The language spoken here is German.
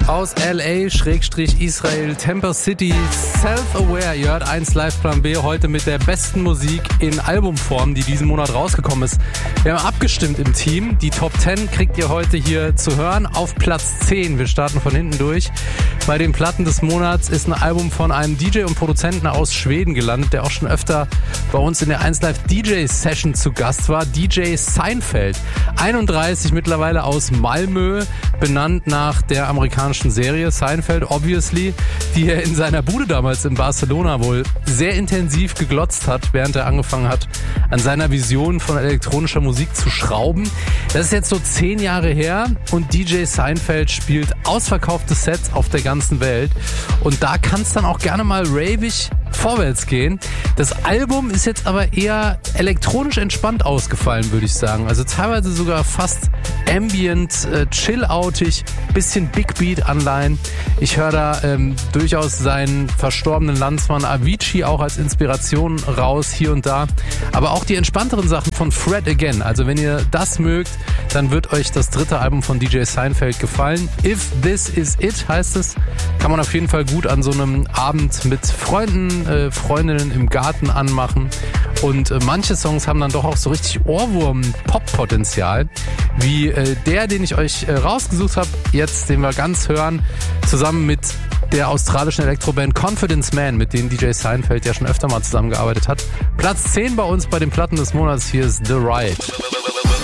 aus LA/Israel, Temper City, Self-Aware. Ihr hört 1 Live Plan B heute mit der besten Musik in Albumform, die diesen Monat rausgekommen ist. Wir haben abgestimmt im Team. Die Top 10 kriegt ihr heute hier zu hören. Auf Platz 10, wir starten von hinten durch. Bei den Platten des Monats ist ein Album von einem DJ und Produzenten aus Schweden gelandet, der auch schon öfter bei uns in der 1 Live DJ Session zu Gast war. DJ Seinfeld, 31, mittlerweile aus Malmö, benannt nach der amerikanischen Serie Seinfeld, obviously, die er in seiner Bude damals in Barcelona wohl sehr intensiv geglotzt hat, während er angefangen hat, an seiner Vision von elektronischer Musik zu schrauben. Das ist jetzt so 10 Jahre her und DJ Seinfeld spielt ausverkaufte Sets auf der ganzen Welt und da kann es dann auch gerne mal ravig vorwärts gehen. Das Album ist jetzt aber eher elektronisch entspannt ausgefallen, würde ich sagen. Also teilweise sogar fast ambient, chill-outig, bisschen Big Beat-Anleihen. Ich höre da durchaus seinen verstorbenen Landsmann Avicii auch als Inspiration raus, hier und da. Aber auch die entspannteren Sachen von Fred Again. Also wenn ihr das mögt, dann wird euch das dritte Album von DJ Seinfeld gefallen. If This Is It heißt es. Kann man auf jeden Fall gut an so einem Abend mit Freunden, Freundinnen im Garten anmachen. Und manche Songs haben dann doch auch so richtig Ohrwurm-Pop-Potenzial. Wie der, den ich euch rausgesucht habe, jetzt, den wir ganz hören, zusammen mit der australischen Elektroband Confidence Man, mit denen DJ Seinfeld ja schon öfter mal zusammengearbeitet hat. Platz 10 bei uns bei den Platten des Monats. Hier ist The Ride.